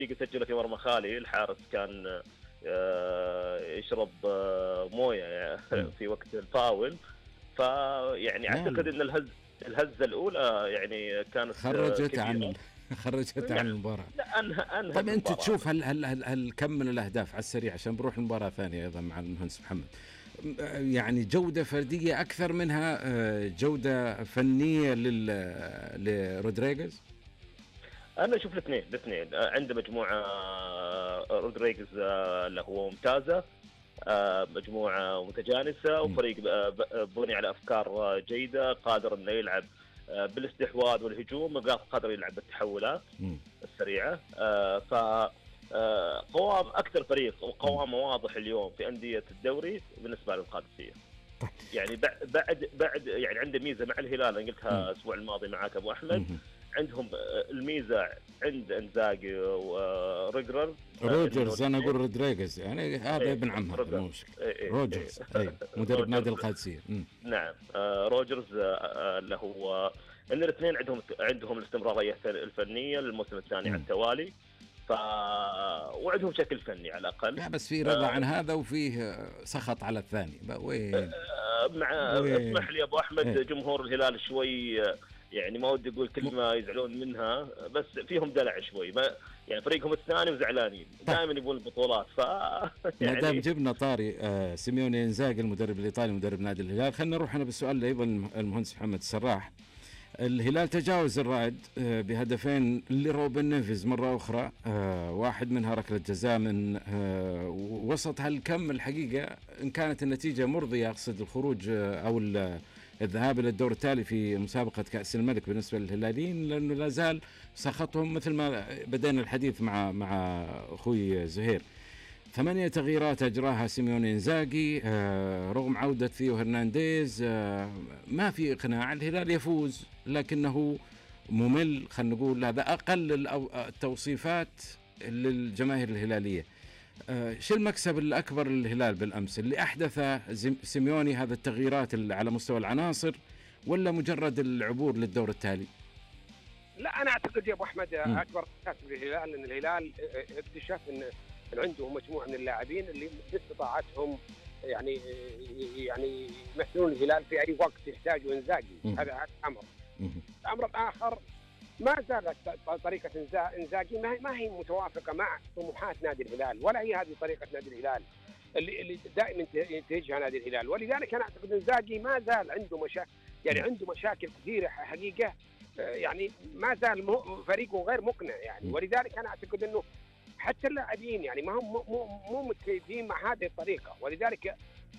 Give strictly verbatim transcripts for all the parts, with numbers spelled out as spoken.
دقيقة سجلت في مرمى خالي، الحارس كان آه، يشرب آه، مويه يعني في وقت الفاول. فيعني لا اعتقد لا ان الهز الهزه الاولى يعني كانت آه، خرجت عن ال... كبيره. خرجت عن نعم. المباراة. لا، انهى انهت طيب انت المباراه. تشوف هل هل هل, هل كم من الاهداف على السريع عشان بروح لمباراة ثانية ايضا مع المهندس محمد، يعني جودة فردية اكثر منها جودة فنية لل لرودريغيز؟ انا اشوف الاثنين الاثنين عنده مجموعه آه، رودريغيز آه، اللي هو ممتازه، آه، مجموعه متجانسه، وفريق آه، ب- بني على افكار آه، جيده، قادر انه يلعب آه، بالاستحواذ والهجوم، قادر يلعب بالتحولات السريعه. آه، ف آه، قوام اكثر فريق وقوامه واضح اليوم في انديه الدوري بالنسبه للقادسيه. يعني بع- بعد بعد يعني عنده ميزه مع الهلال، انا قلتها الاسبوع الماضي معك ابو احمد. عندهم آه، الميزه عند انزاجي وريجرر آه، انه روجرز، انا اقول رودريغيز يعني هذا ايه ابن عمها روجرز مو مشكله. ايه ايه ايه روجرز اي مدرب نادي روجرز. القادسيه. مم. نعم آه، روجرز آه، آه، اللي هو ان الاثنين عندهم عندهم الاستمراريه الفنيه للموسم الثاني على مم. التوالي. ف وعندهم شكل فني على الاقل. لا بس في رضا آه، عن هذا وفيه سخط على الثاني وين آه، مع وين اسمح لي يا ابو احمد، ايه جمهور الهلال شوي آه، يعني ما ودي اقول م... كلمه يزعلون منها، بس فيهم دلع شوي. ما يعني فريقهم الثاني وزعلانين طيب دائما يبون البطولات. ف ما دام يعني جبنا طاري آه سيميوني انزاغي المدرب الايطالي مدرب نادي الهلال، خلينا نروح انا بالسؤال ايضا المهندس محمد السراح. الهلال تجاوز الرائد آه بهدفين لروبن نيفيز مرة أخرى، آه واحد منها ركلة جزاء من آه وسط هالكم. الحقيقة إن كانت النتيجة مرضية، أقصد الخروج آه أو الذهاب إلى الدور التالي في مسابقة كأس الملك بالنسبة للهلاليين، لأنه لا زال سخطهم مثل ما بدأنا الحديث مع مع أخوي زهير. ثمانية تغييرات أجراها سيميوني إنزاغي آه رغم عودة ثيو هرنانديز، آه ما في إقناع. الهلال يفوز لكنه ممل، خلينا نقول هذا أقل التوصيفات للجماهير الهلالية. آه شو المكسب الأكبر للهلال بالأمس اللي أحدث سيميوني؟ هذا التغييرات على مستوى العناصر ولا مجرد العبور للدور التالي؟ لا، انا اعتقد يا ابو احمد اكبر كسب للهلال ان الهلال اكتشف ان عنده مجموعه من اللاعبين اللي باستطاعتهم يعني يعني يمثلون الهلال في اي وقت يحتاجوا انزاجي. هذا هذا امر. الامر الاخر، ما زالت طريقه انزاجي ما هي متوافقه مع طموحات نادي الهلال، ولا هي هذه طريقه نادي الهلال اللي اللي دائما ينتهجها نادي الهلال. ولذلك انا اعتقد انزاجي ما زال عنده مشاكل، يعني عنده مشاكل كثيره حقيقه، يعني ما زال فريقه غير مقنع يعني. ولذلك انا اعتقد انه حتى اللاعبين يعني ما هم مو مو متكيفين مع هذه الطريقه. ولذلك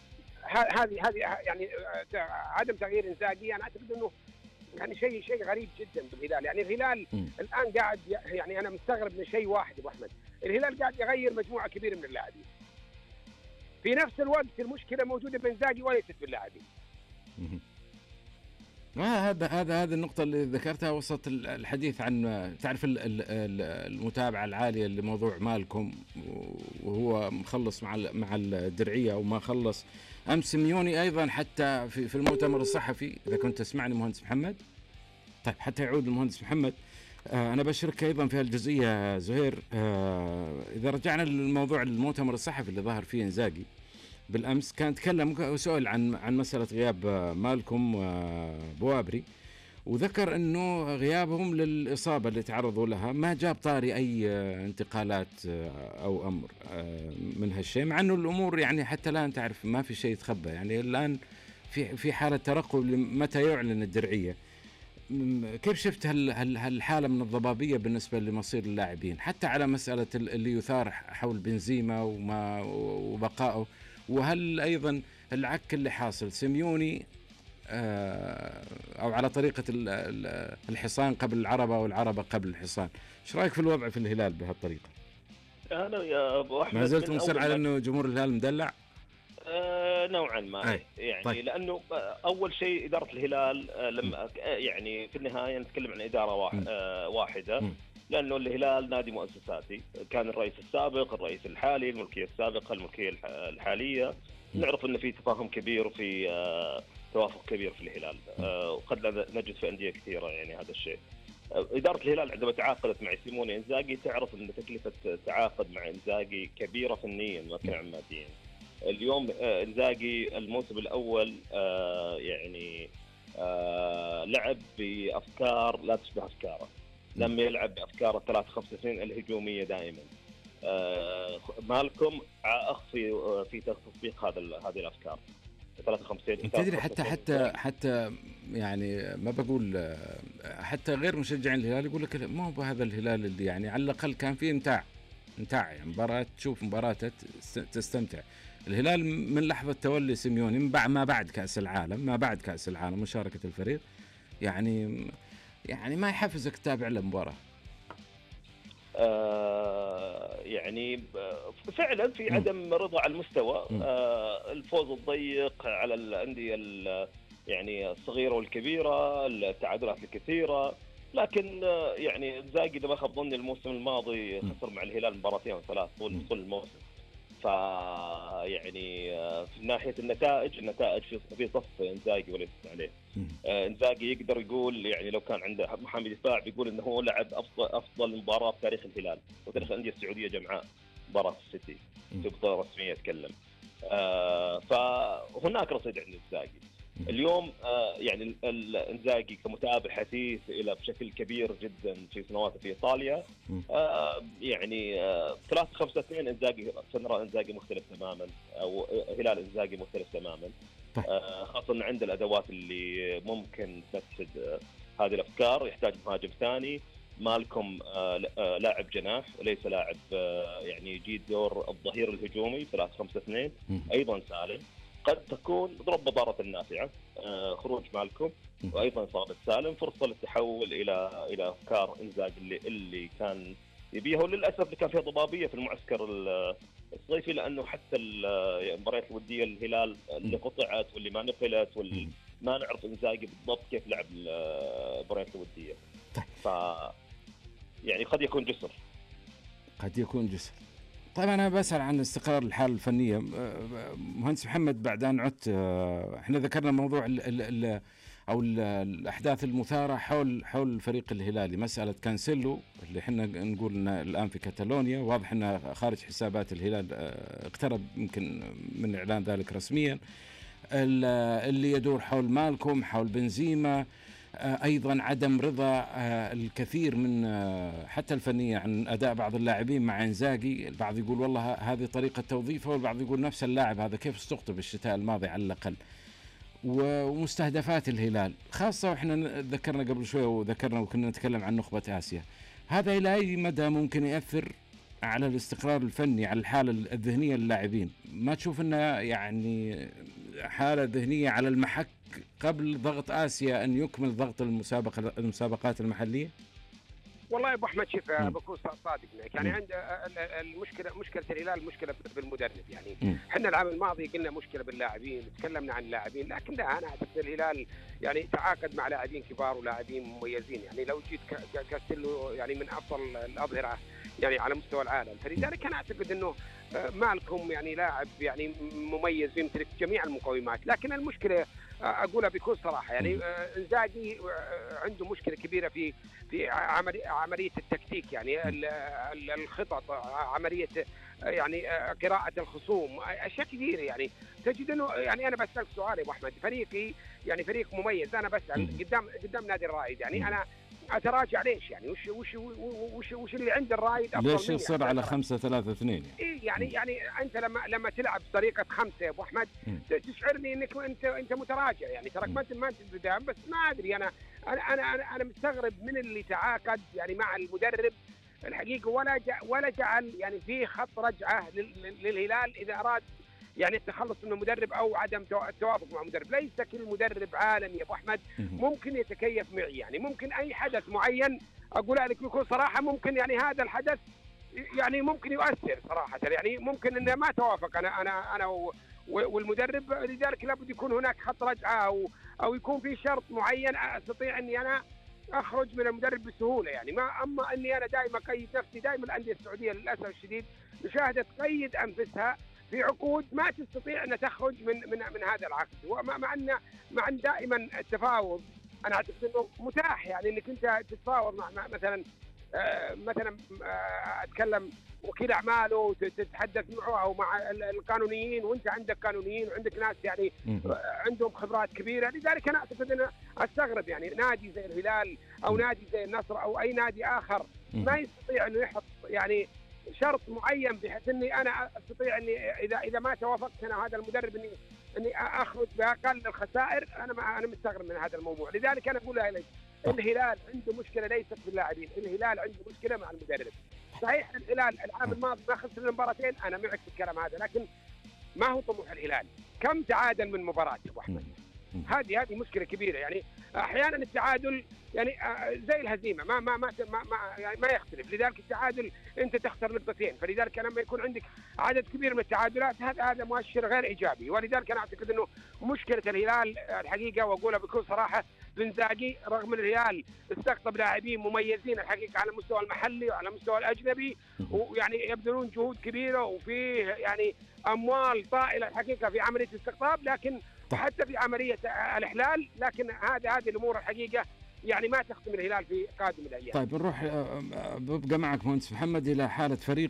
هذه هذه يعني عدم تغيير انزاجي انا اعتقد انه يعني شيء شيء غريب جدا بالهلال. يعني الهلال م. الان قاعد يعني انا مستغرب من شيء واحد ابو احمد، الهلال قاعد يغير مجموعه كبيره من اللاعبين، في نفس الوقت المشكله موجوده بانزاجي وليست باللاعبين. آه هذا هذا هذه النقطة اللي ذكرتها وسط الحديث عن تعرف المتابعة العالية لموضوع مالكم، وهو مخلص مع مع الدرعية وما خلص. أمس سيميوني أيضا حتى في في المؤتمر الصحفي، إذا كنت تسمعني مهندس محمد. طيب حتى يعود المهندس محمد، آه أنا بشارك أيضا في هالجزئية زهير. آه إذا رجعنا للموضوع المؤتمر الصحفي اللي ظهر فيه إنزاغي بالأمس، كان تكلم وسئل عن عن مسألة غياب مالكم وبوابري، وذكر أنه غيابهم للإصابة اللي تعرضوا لها ما جاب طاري أي انتقالات أو أمر من هالشيء، مع أنه الأمور يعني حتى الآن تعرف ما في شيء يتخبى. يعني الآن في في حالة ترقب متى يعلن الدرعية. كيف شفت هالحالة من الضبابية بالنسبة لمصير اللاعبين، حتى على مسألة اللي يثار حول بنزيما وما وبقائه، وهل أيضا العك اللي حاصل سيميوني أو على طريقة الحصان قبل العربة والعربة قبل الحصان؟ ايش رأيك في الوضع في الهلال بهالطريقة؟ أنا يا أبو أحمد ما زلت مصر على أنه جمهور الهلال مدلع؟ آه نوعا ما أي. يعني طيب. لأنه أول شيء إدارة الهلال آه لما يعني في النهاية نتكلم عن إدارة واحد آه واحدة م. لأنه الهلال نادي مؤسساتي، كان الرئيس السابق، الرئيس الحالي، الملكية السابقة، الملكية الحالية، نعرف أن في تفاهم كبير وفي آه توافق كبير في الهلال، آه وقد نجد في أندية كثيرة يعني هذا الشيء. اداره الهلال عندما تعاقدت مع سيموني انزاغي تعرف ان تكلفه التعاقد مع انزاغي كبيره فنيا ما كان ماديا. اليوم انزاغي الموسم الاول يعني لعب بافكار لا تشبه افكاره، لم يلعب بافكار الثلاث خمس سنين الهجوميه دائما. مالكم اخ في في تطبيق هذا هذه الافكار ثلاثة خمسين. تدري حتى حتى حتى يعني ما بقول حتى غير مشجعين الهلال يقول لك ما هو هذا الهلال اللي يعني على الاقل كان فيه امتاع امتاع يعني مباراه تشوف مباراه تستمتع. الهلال من لحظه تولي سيميوني من بعد ما بعد كاس العالم ما بعد كاس العالم مشاركه الفريق يعني يعني ما يحفزك تتابع المباراه. آه يعني فعلا في عدم رضا على المستوى، آه الفوز الضيق على الانديه يعني الصغيره والكبيره، التعادلات الكثيره. لكن آه يعني انزاغي اذا ما خاب ظني الموسم الماضي خسر مع الهلال مباراتين ثلاث طول طول الموسم. ف يعني آه في ناحيه النتائج النتائج في صف انزاغي وليس عليه. آه انزاغي يقدر يقول يعني لو كان عنده محامي دفاع بيقول انه هو لعب افضل افضل مباراه في تاريخ الهلال وتاريخ الانديه السعوديه جمعاء، مباراه السيتي في بطوله رسميه اتكلم. آه فهناك رصيد عند انزاغي اليوم. آه يعني انزاغي كمتابع حثيث الى بشكل كبير جدا في سنواته في ايطاليا، آه يعني آه ثلاثة خمسة اثنين انزاغي سنرى انزاغي مختلف تماما، او هلال انزاغي مختلف تماما، آه خاصه ان عنده الادوات اللي ممكن تنفذ آه هذه الافكار. يحتاج مهاجم ثاني. مالكم آه لاعب جناح وليس لاعب آه يعني يجيد دور الظهير الهجومي ثلاثة خمسة اثنين. ايضا سالم قد تكون ضرب بضارة النافعة آه خروج مالكم وايضا اصابه سالم فرصه للتحول الى الى افكار انزاغي اللي اللي كان يبيها، وللاسف اللي كان فيها ضبابيه في المعسكر الصيفي، لانه حتى المباريات الوديه الهلال اللي قطعت واللي ما نقلت واللي ما نعرف انزاغي بالضبط كيف لعب المباريات الوديه. ف يعني قد يكون جسر قد يكون جسر. طيب أنا بسأل عن استقرار الحالة الفنية. مهندس محمد بعد أن عدت احنا ذكرنا موضوع ال ال ال أو ال الأحداث المثارة حول حول الفريق الهلالي، مسألة كانسيلو اللي احنا نقول الآن في كاتالونيا، واضح أنه خارج حسابات الهلال، اقترب يمكن من إعلان ذلك رسميا. اللي يدور حول مالكم حول بنزيما، أيضا عدم رضا الكثير من حتى الفنية عن أداء بعض اللاعبين مع إنزاغي. البعض يقول والله هذه طريقة توظيفه، والبعض يقول نفس اللاعب هذا كيف استقطب الشتاء الماضي على الأقل. ومستهدفات الهلال خاصة، وإحنا ذكرنا قبل شوي وذكرنا وكنا نتكلم عن نخبة آسيا، هذا إلى أي مدى ممكن يأثر على الاستقرار الفني، على الحالة الذهنية للاعبين؟ ما تشوف أنه يعني حالة ذهنية على المحك قبل ضغط آسيا أن يكمل ضغط المسابقة المسابقات المحلية؟ والله يا ابو احمد شوف بكون صادق معك، يعني عند المشكله مشكله الهلال مشكله بالمدرب. يعني احنا العام الماضي قلنا مشكله باللاعبين، تكلمنا عن اللاعبين، لكن لا، انا اعتقد الهلال يعني تعاقد مع لاعبين كبار ولاعبين مميزين. يعني لو جيت كاستيلو يعني من افضل الاظهره يعني على مستوى العالم، فلذلك انا اعتقد انه مالكم يعني لاعب يعني مميز يمتلك جميع المقومات. لكن المشكله اقولها بكل صراحه، يعني انزاغي عنده مشكله كبيره في في عمليه التكتيك، يعني الخطط، عمليه يعني قراءه الخصوم، اشياء كثيره. يعني تجد انه يعني انا بسالك سؤال يا ابو احمد، فريقي يعني فريق مميز، انا بسال قدام قدام نادي الرائد، يعني انا اتراجع ليش؟ يعني وش وش وش وش اللي عند الرايد افضل ليش يصير على خمسة ثلاثة اثنين؟ إيه يعني يعني انت لما لما تلعب طريقه خمسه يا ابو احمد تشعرني انك انت انت متراجع، يعني تراك ما انت ما انت قدام. بس ما ادري، انا انا انا انا مستغرب من اللي تعاقد يعني مع المدرب الحقيقه، ولا ولا جعل يعني في خط رجعه للهلال اذا اراد يعني التخلص من المدرب او عدم التوافق مع المدرب. ليس كل مدرب عالمي يا ابو احمد ممكن يتكيف معي، يعني ممكن اي حدث معين اقول لك بكل صراحه، ممكن يعني هذا الحدث يعني ممكن يؤثر صراحه، يعني ممكن انه ما توافق انا انا انا والمدرب، لذلك لابد يكون هناك خط رجعه او او يكون في شرط معين استطيع اني انا اخرج من المدرب بسهوله. يعني ما اما اني انا دائما اقيد نفسي، دائما الانديه السعوديه للاسف الشديد مشاهده تقيد انفسها في عقود ما تستطيع ان تخرج من من من هذا العقد، ومع ان مع ان دائما التفاوض انا اعتقد انه متاح يعني انك انت تتفاوض مع مثلا آه مثلا آه اتكلم وكيل اعماله وتتحدث معه او مع القانونيين، وانت عندك قانونيين وعندك ناس يعني عندهم خبرات كبيره. لذلك انا اعتقد ان استغرب يعني نادي زي الهلال او نادي زي النصر او اي نادي اخر ما يستطيع انه يحط يعني شرط معين بحيث اني انا استطيع اني اذا اذا ما توافقت انا هذا المدرب اني اني اخرج باقل الخسائر. انا ما انا مستغرب من هذا الموضوع. لذلك انا اقول لك الهلال عنده مشكله ليست باللاعبين، الهلال عنده مشكله مع المدرب. صحيح الهلال العام الماضي ما خسر المباراتين، انا معك في الكلام هذا، لكن ما هو طموح الهلال. كم تعادل من مباراه ابو احمد؟ هذه هذه مشكله كبيره. يعني احيانا التعادل يعني زي الهزيمه ما ما ما ما, ما, يعني ما يختلف. لذلك التعادل انت تخسر نقطتين، فلذلك لما يكون عندك عدد كبير من التعادلات هذا هذا مؤشر غير ايجابي. ولذلك انا اعتقد انه مشكله الهلال الحقيقه، واقولها بكل صراحه، بنزاجي رغم ان الهلال استقطب لاعبين مميزين الحقيقه على المستوى المحلي وعلى المستوى الاجنبي، ويعني يبذلون جهود كبيره وفيه يعني اموال طائله الحقيقه في عمليه الاستقطاب، لكن وحتى في عمليه الاحلال، لكن هذه هذه الامور الحقيقه يعني ما تخدم الهلال في قادم الايام. طيب نروح ببقى معك مهندس محمد الى حاله فريق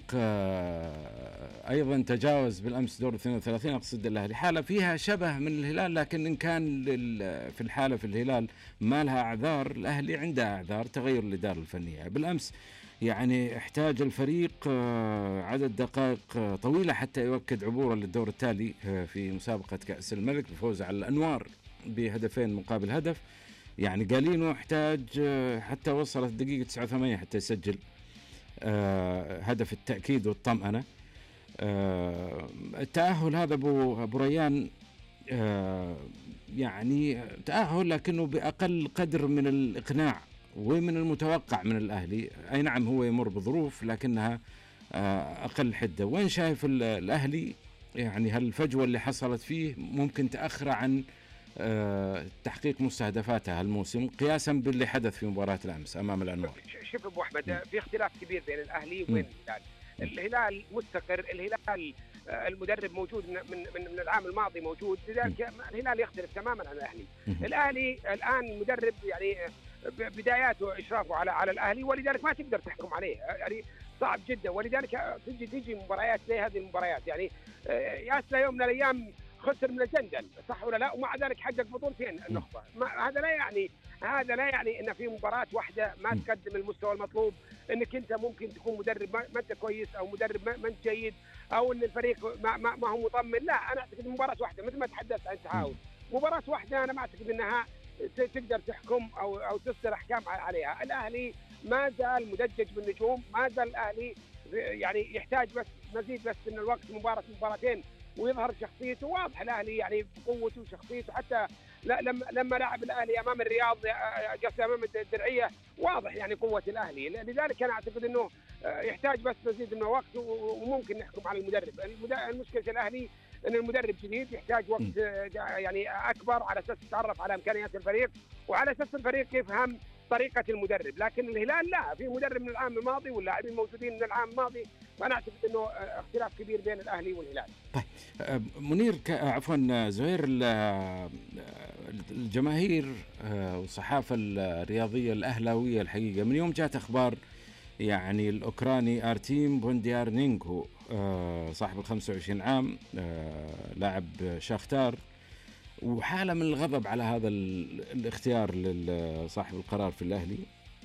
ايضا تجاوز بالامس دور اثنين وثلاثين، اقصد الاهلي، حاله فيها شبه من الهلال، لكن ان كان في الحاله في الهلال ما لها اعذار، الاهلي عنده اعذار، تغير الاداره الفنيه. بالامس يعني احتاج الفريق عدد دقائق طويله حتى يؤكد عبوره للدور التالي في مسابقه كاس الملك بفوز على الانوار بهدفين مقابل هدف. يعني قالينه احتاج حتى وصلت الدقيقة تسعة وثمانين حتى يسجل هدف التأكيد والطمأنة. التأهل هذا أبو أبو ريان يعني تأهل لكنه بأقل قدر من الإقناع ومن المتوقع من الأهلي. أي نعم هو يمر بظروف لكنها أقل حدة. وين شايف الأهلي يعني هالفجوة اللي حصلت فيه ممكن تأخر عن أه تحقيق مستهدفاتها الموسم قياسا باللي حدث في مباراة الأمس أمام الأنوار؟ شوف أبو أحمد، في اختلاف كبير بين الأهلي وبين الهلال. الهلال مستقر، الهلال المدرب موجود من من من العام الماضي موجود، لذلك الهلال يختلف تماما عن الأهلي. الأهلي الآن المدرب يعني بداياته إشرافه على على الأهلي، ولذلك ما تقدر تحكم عليه، يعني صعب جدا. ولذلك تجي تجي مباريات زي هذه المباريات، يعني ياسر يوم من الأيام خسر من الجندل صح ولا لا، ومع ذلك حقق بطولتين النخبه. هذا لا يعني هذا لا يعني ان في مباراه واحده ما تقدم المستوى المطلوب، انك انت ممكن تكون مدرب ما انت كويس او مدرب ما انت جيد او ان الفريق ما, ما, ما هو مطمن. لا، انا اعتقد مباراه واحده مثل ما تحدثت عن التعاون، مباراه واحده انا ما اعتقد انها تقدر تحكم او او تصدر احكام عليها. الاهلي ما زال مدجج بالنجوم، ما زال الاهلي يعني يحتاج بس مزيد بس من الوقت، مباراه مباراتين ويظهر شخصيته. واضح الاهلي يعني بقوته وشخصيته، حتى لما لما لعب الاهلي امام الرياض قصدي امام الدرعيه واضح يعني قوه الاهلي. لذلك انا اعتقد انه يحتاج بس مزيد من الوقت وممكن نحكم على المدرب. المشكله الاهلي ان المدرب جديد يحتاج وقت يعني اكبر على اساس يتعرف على امكانيات الفريق وعلى اساس الفريق يفهم طريقه المدرب. لكن الهلال لا، في مدرب من العام الماضي واللاعبين موجودين من العام الماضي، فانا اعتقد انه اختلاف كبير بين الاهلي والهلال. طيب منير عفوا زهير، الجماهير والصحافه الرياضيه الاهلاويه الحقيقه من يوم جاءت اخبار يعني الاوكراني ارتيم بونديارنينكو صاحب ال خمسة وعشرين عام لاعب شاختار، وحالة من الغضب على هذا الاختيار لصاحب القرار في الأهلي،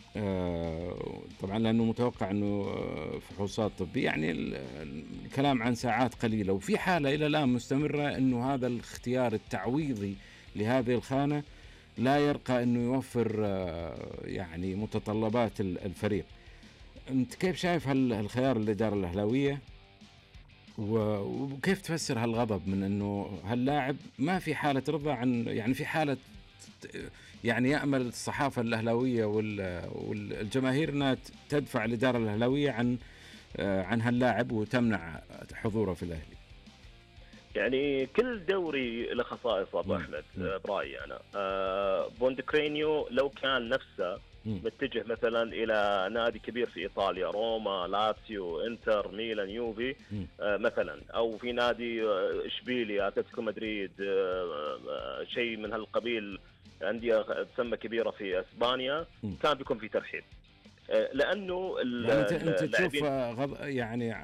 طبعا لأنه متوقع أنه فحوصات طبية، يعني الكلام عن ساعات قليلة، وفي حالة إلى الآن مستمرة أنه هذا الاختيار التعويضي لهذه الخانة لا يرقى أنه يوفر يعني متطلبات الفريق. أنت كيف شايف هالخيار الإدارة الأهلاوية، وكيف تفسر هالغضب من انه هاللاعب ما في حاله رضا عن يعني في حاله يعني يأمل الصحافه الاهلاويه والجماهير انها تدفع الاداره الاهلاويه عن عن هاللاعب وتمنع حضوره في الاهلي؟ يعني كل دوري له خصائص ابو احمد برايي انا. آه بوندكرينيو لو كان نفسه متجه مثلا الى نادي كبير في ايطاليا، روما، لاتسيو، انتر، ميلان، يوفي آه مثلا، او في نادي آه اشبيليا، اتلتيكو مدريد، آه آه شيء من هالقبيل، انديه تسمى كبيره في اسبانيا، كان بيكون في ترحيب. لانه يعني انت انت تشوف غض يعني